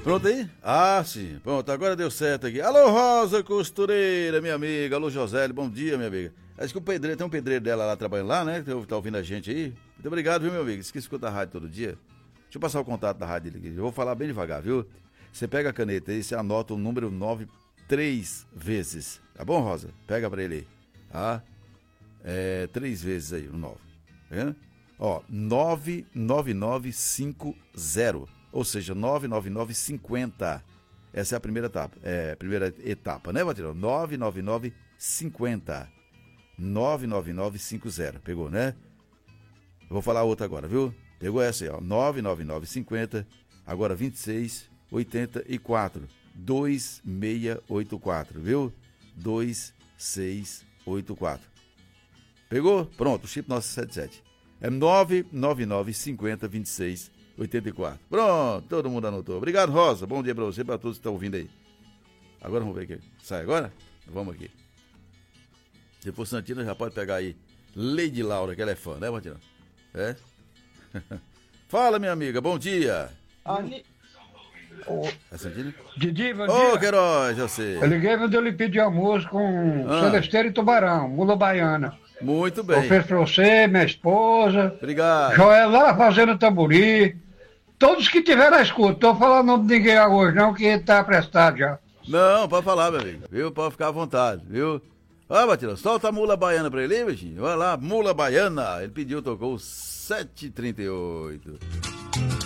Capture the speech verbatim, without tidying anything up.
Pronto aí? Ah, sim. Pronto, agora deu certo aqui. Alô, Rosa Costureira, minha amiga. Alô, Josélio, bom dia, minha amiga. Acho que o pedreiro, tem um pedreiro dela lá trabalhando lá, né? Que tá ouvindo a gente aí. Muito obrigado, viu, meu amigo? Diz que escuta a rádio todo dia. Deixa eu passar o contato da rádio aqui. Eu vou falar bem devagar, viu? Você pega a caneta aí, você anota o número nove três vezes. Tá bom, Rosa? Pega pra ele aí. Tá? É, três vezes aí, o nove. Tá vendo? Ó, nove nove nove cinco zero. Ou seja, nove nove nove cinquenta. Essa é a primeira etapa, é a primeira etapa, né, Batirão? nove nove nove cinquenta. nove nove nove cinquenta. Pegou, né? Eu vou falar outra agora, viu? Pegou essa aí, ó. nove nove nove cinquenta. Agora vinte e seis oitenta e quatro. dois seis oito quatro, viu? dois seis oito quatro. Pegou? Pronto, o chip nosso setenta e sete. É nove nove nove cinquenta vinte e seis oitenta e quatro. Pronto, todo mundo anotou. Obrigado, Rosa. Bom dia pra você e pra todos que estão ouvindo aí. Agora vamos ver aqui. Sai agora? Vamos aqui. Se for Santina, já pode pegar aí Lady Laura, que ela é fã, né, Martina? É? Fala, minha amiga. Bom dia. Ani... Oh. É Santina? Didi, bom Ô, dia. oh, Queiroz, eu sei. Eu liguei quando eu lhe pedi a música com ah. Celesteiro e Tubarão, Mula Baiana. Muito bem. Eu fiz pra você, minha esposa. Obrigado. Joel lá na Fazenda Tamburi. Todos que tiveram a escuta. Tô falando nome de ninguém hoje não, que tá prestado já. Não, pode falar, meu amigo. Viu? Pode ficar à vontade, viu? Ó, Batila, solta a Mula Baiana pra ele, bichinho. Olha lá, Mula Baiana. Ele pediu, tocou sete e trinta e oito.